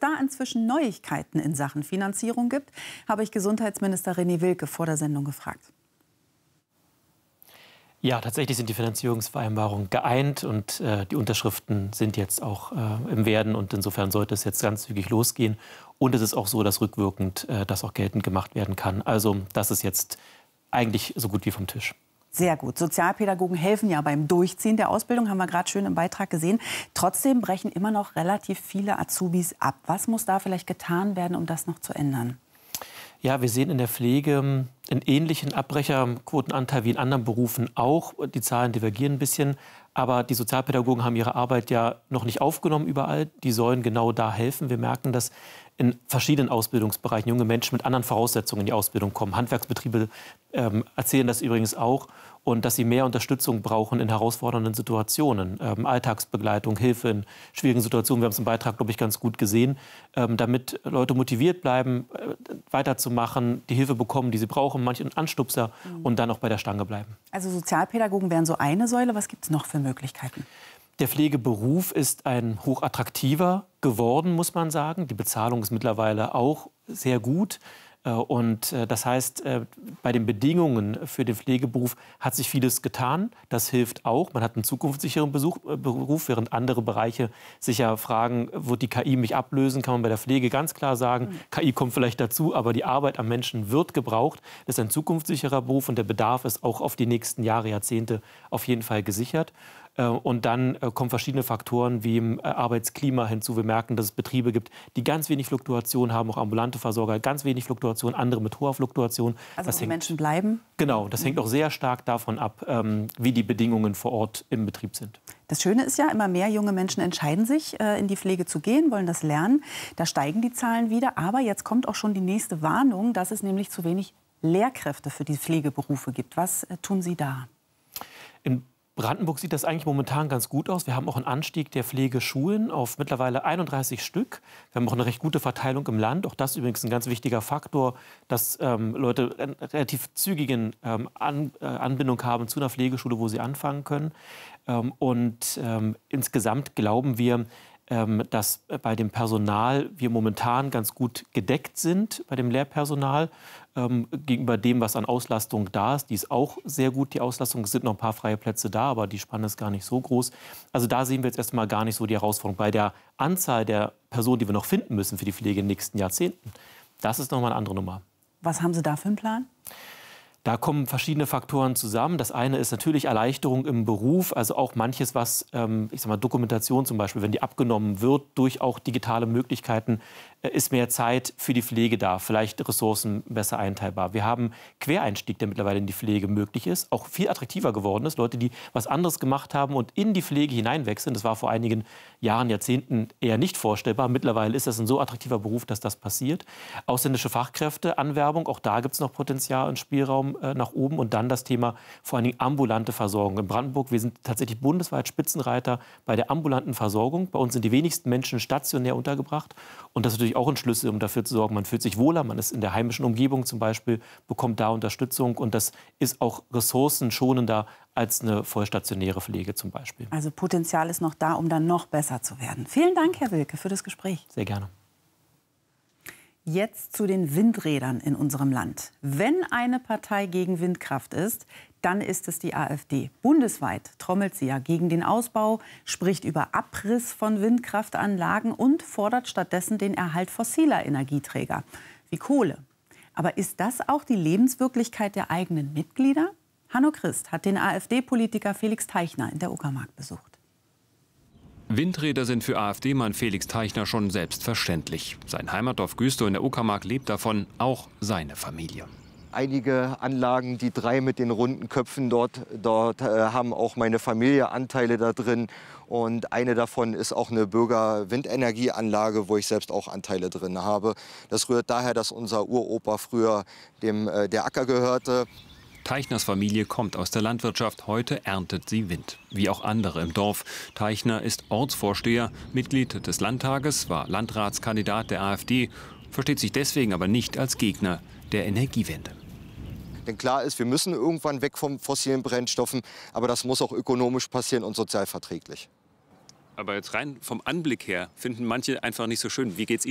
da inzwischen Neuigkeiten in Sachen Finanzierung gibt, habe ich Gesundheitsminister René Wilke vor der Sendung gefragt. Ja, tatsächlich sind die Finanzierungsvereinbarungen geeint und die Unterschriften sind jetzt auch im Werden. Und insofern sollte es jetzt ganz zügig losgehen. Und es ist auch so, dass rückwirkend das auch geltend gemacht werden kann. Also das ist jetzt eigentlich so gut wie vom Tisch. Sehr gut. Sozialpädagogen helfen ja beim Durchziehen der Ausbildung, haben wir gerade schön im Beitrag gesehen. Trotzdem brechen immer noch relativ viele Azubis ab. Was muss da vielleicht getan werden, um das noch zu ändern? Ja, wir sehen in der Pflege einen ähnlichen Abbrecherquotenanteil wie in anderen Berufen auch. Die Zahlen divergieren ein bisschen. Aber die Sozialpädagogen haben ihre Arbeit ja noch nicht aufgenommen überall. Die sollen genau da helfen. Wir merken, dass in verschiedenen Ausbildungsbereichen junge Menschen mit anderen Voraussetzungen in die Ausbildung kommen. Handwerksbetriebe erzählen das übrigens auch. Und dass sie mehr Unterstützung brauchen in herausfordernden Situationen. Alltagsbegleitung, Hilfe in schwierigen Situationen. Wir haben es im Beitrag, glaube ich, ganz gut gesehen. Damit Leute motiviert bleiben, weiterzumachen, die Hilfe bekommen, die sie brauchen, manche Anstupser und dann auch bei der Stange bleiben. Also Sozialpädagogen wären so eine Säule. Was gibt es noch für Möglichkeiten? Der Pflegeberuf ist ein hochattraktiver geworden, muss man sagen. Die Bezahlung ist mittlerweile auch sehr gut. Und das heißt, bei den Bedingungen für den Pflegeberuf hat sich vieles getan. Das hilft auch. Man hat einen zukunftssicheren Beruf, während andere Bereiche sich ja fragen, wird die KI mich ablösen? Kann man bei der Pflege ganz klar sagen, KI kommt vielleicht dazu, aber die Arbeit am Menschen wird gebraucht. Das ist ein zukunftssicherer Beruf und der Bedarf ist auch auf die nächsten Jahre, Jahrzehnte auf jeden Fall gesichert. Und dann kommen verschiedene Faktoren wie im Arbeitsklima hinzu. Wir merken, dass es Betriebe gibt, die ganz wenig Fluktuation haben, auch ambulante Versorger, ganz wenig Fluktuation, andere mit hoher Fluktuation. Also die Menschen bleiben? Genau, das hängt auch sehr stark davon ab, wie die Bedingungen vor Ort im Betrieb sind. Das Schöne ist ja, immer mehr junge Menschen entscheiden sich, in die Pflege zu gehen, wollen das lernen. Da steigen die Zahlen wieder. Aber jetzt kommt auch schon die nächste Warnung, dass es nämlich zu wenig Lehrkräfte für die Pflegeberufe gibt. Was tun Sie da? In Brandenburg sieht das eigentlich momentan ganz gut aus. Wir haben auch einen Anstieg der Pflegeschulen auf mittlerweile 31 Stück. Wir haben auch eine recht gute Verteilung im Land. Auch das ist übrigens ein ganz wichtiger Faktor, dass Leute eine relativ zügige Anbindung haben zu einer Pflegeschule, wo sie anfangen können. Insgesamt glauben wir, dass bei dem Personal wir momentan ganz gut gedeckt sind, bei dem Lehrpersonal, gegenüber dem, was an Auslastung da ist. Die ist auch sehr gut, die Auslastung. Es sind noch ein paar freie Plätze da, aber die Spanne ist gar nicht so groß. Also da sehen wir jetzt erstmal gar nicht so die Herausforderung. Bei der Anzahl der Personen, die wir noch finden müssen für die Pflege in den nächsten Jahrzehnten, das ist nochmal eine andere Nummer. Was haben Sie da für einen Plan? Da kommen verschiedene Faktoren zusammen. Das eine ist natürlich Erleichterung im Beruf, also auch manches, was, ich sag mal, Dokumentation zum Beispiel, wenn die abgenommen wird durch auch digitale Möglichkeiten, ist mehr Zeit für die Pflege da, vielleicht Ressourcen besser einteilbar. Wir haben Quereinstieg, der mittlerweile in die Pflege möglich ist, auch viel attraktiver geworden ist. Leute, die was anderes gemacht haben und in die Pflege hineinwechseln, das war vor einigen Jahren, Jahrzehnten eher nicht vorstellbar. Mittlerweile ist das ein so attraktiver Beruf, dass das passiert. Ausländische Fachkräfte, Anwerbung, auch da gibt es noch Potenzial und Spielraum nach oben. Und dann das Thema vor allen Dingen ambulante Versorgung. In Brandenburg, wir sind tatsächlich bundesweit Spitzenreiter bei der ambulanten Versorgung. Bei uns sind die wenigsten Menschen stationär untergebracht. Und das ist natürlich auch ein Schlüssel, um dafür zu sorgen, man fühlt sich wohler, man ist in der heimischen Umgebung zum Beispiel, bekommt da Unterstützung. Und das ist auch ressourcenschonender als eine vollstationäre Pflege zum Beispiel. Also Potenzial ist noch da, um dann noch besser zu werden. Vielen Dank, Herr Wilke, für das Gespräch. Sehr gerne. Jetzt zu den Windrädern in unserem Land. Wenn eine Partei gegen Windkraft ist, dann ist es die AfD. Bundesweit trommelt sie ja gegen den Ausbau, spricht über Abriss von Windkraftanlagen und fordert stattdessen den Erhalt fossiler Energieträger wie Kohle. Aber ist das auch die Lebenswirklichkeit der eigenen Mitglieder? Hanno Christ hat den AfD-Politiker Felix Teichner in der Uckermark besucht. Windräder sind für AfD-Mann Felix Teichner schon selbstverständlich. Sein Heimatdorf Güstrow in der Uckermark lebt davon, auch seine Familie. Einige Anlagen, die 3 mit den runden Köpfen dort haben auch meine Familie Anteile da drin. Und eine davon ist auch eine Bürgerwindenergieanlage, wo ich selbst auch Anteile drin habe. Das rührt daher, dass unser Uropa früher der Acker gehörte. Teichners Familie kommt aus der Landwirtschaft. Heute erntet sie Wind, wie auch andere im Dorf. Teichner ist Ortsvorsteher, Mitglied des Landtages, war Landratskandidat der AfD, versteht sich deswegen aber nicht als Gegner der Energiewende. Denn klar ist, wir müssen irgendwann weg von fossilen Brennstoffen, aber das muss auch ökonomisch passieren und sozialverträglich. Aber jetzt rein vom Anblick her finden manche einfach nicht so schön. Wie geht's Ihnen?